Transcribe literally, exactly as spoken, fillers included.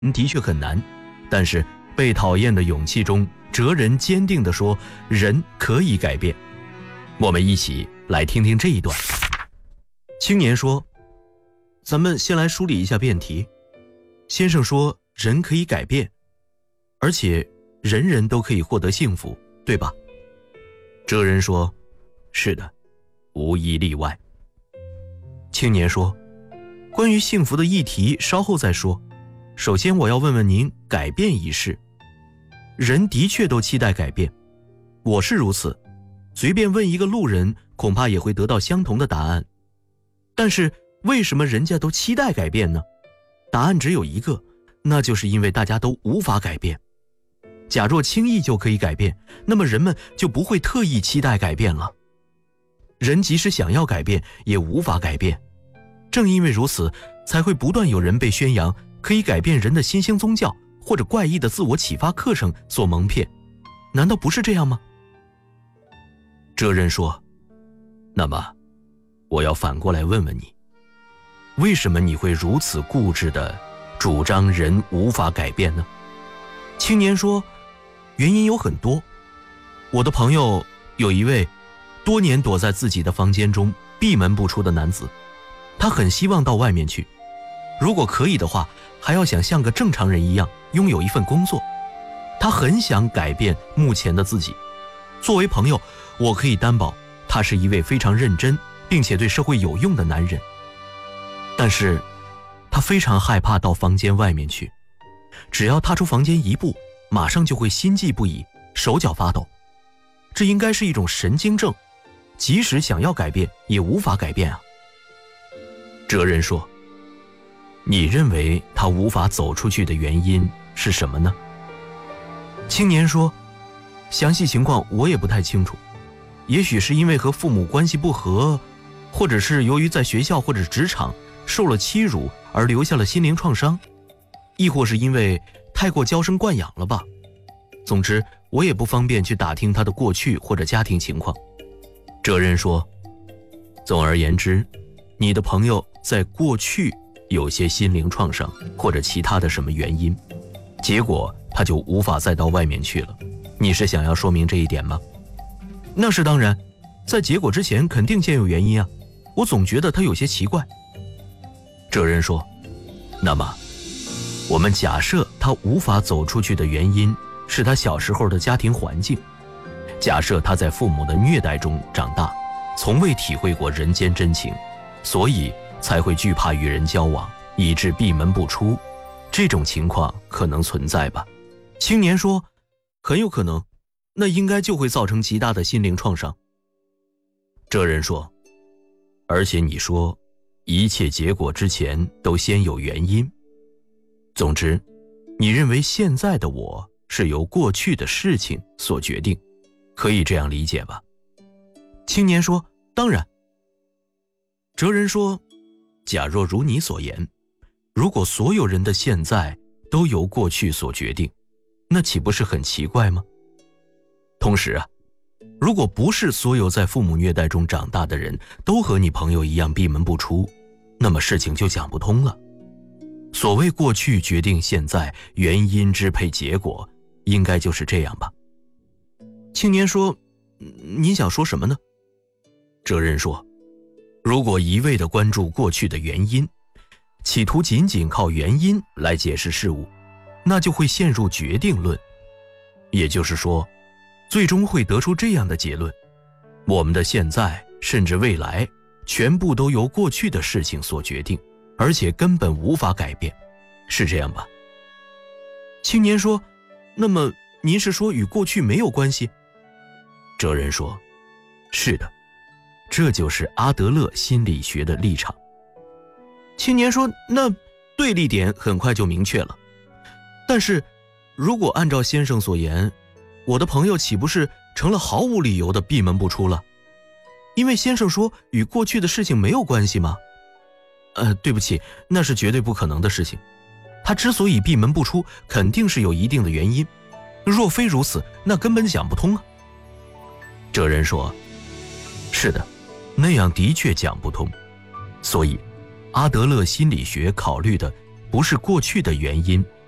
嗯的确很难，但是被讨厌的勇气中，哲人坚定地说，人可以改变。我们一起来听听这一段。青年说，咱们先来梳理一下辩题。先生说，人可以改变，而且人人都可以获得幸福，对吧？哲人说，是的，无一例外。青年说，关于幸福的议题稍后再说，首先我要问问您改变一事。人的确都期待改变，我是如此，随便问一个路人恐怕也会得到相同的答案。但是为什么人家都期待改变呢？答案只有一个，那就是因为大家都无法改变。假若轻易就可以改变，那么人们就不会特意期待改变了。人即使想要改变，也无法改变。正因为如此，才会不断有人被宣扬可以改变人的新兴宗教或者怪异的自我启发课程所蒙骗。难道不是这样吗？哲人说，那么我要反过来问问你，为什么你会如此固执地主张人无法改变呢？青年说，原因有很多。我的朋友有一位多年躲在自己的房间中闭门不出的男子，他很希望到外面去，如果可以的话，还要想像个正常人一样拥有一份工作。他很想改变目前的自己。作为朋友，我可以担保，他是一位非常认真并且对社会有用的男人。但是他非常害怕到房间外面去，只要踏出房间一步，马上就会心悸不已，手脚发抖。这应该是一种神经症，即使想要改变也无法改变啊。哲人说，你认为他无法走出去的原因是什么呢？青年说，详细情况我也不太清楚，也许是因为和父母关系不和，或者是由于在学校或者职场受了欺辱而留下了心灵创伤，亦或是因为太过娇生惯养了吧。总之我也不方便去打听他的过去或者家庭情况。哲人说，总而言之，你的朋友在过去有些心灵创伤或者其他的什么原因，结果他就无法再到外面去了。你是想要说明这一点吗？那是当然，在结果之前肯定先有原因啊，我总觉得他有些奇怪。哲人说，那么我们假设他无法走出去的原因是他小时候的家庭环境，假设他在父母的虐待中长大，从未体会过人间真情，所以才会惧怕与人交往，以致闭门不出。这种情况可能存在吧？青年说，很有可能，那应该就会造成极大的心灵创伤。哲人说，而且你说一切结果之前都先有原因。总之，你认为现在的我是由过去的事情所决定，可以这样理解吧？青年说，当然。哲人说，假若如你所言，如果所有人的现在都由过去所决定，那岂不是很奇怪吗？同时啊，如果不是所有在父母虐待中长大的人都和你朋友一样闭门不出，那么事情就讲不通了。所谓过去决定现在，原因支配结果，应该就是这样吧？青年说，您想说什么呢？哲人说，如果一味地关注过去的原因，企图仅仅靠原因来解释事物，那就会陷入决定论。也就是说，最终会得出这样的结论：我们的现在甚至未来，全部都由过去的事情所决定，而且根本无法改变，是这样吧？青年说，那么您是说与过去没有关系？哲人说，是的，这就是阿德勒心理学的立场。青年说，那对立点很快就明确了。但是如果按照先生所言，我的朋友岂不是成了毫无理由的闭门不出了？因为先生说与过去的事情没有关系吗？呃，对不起，那是绝对不可能的事情。他之所以闭门不出，肯定是有一定的原因。若非如此，那根本讲不通啊。哲人说，是的，那样的确讲不通。所以，阿德勒心理学考虑的不是过去的原因，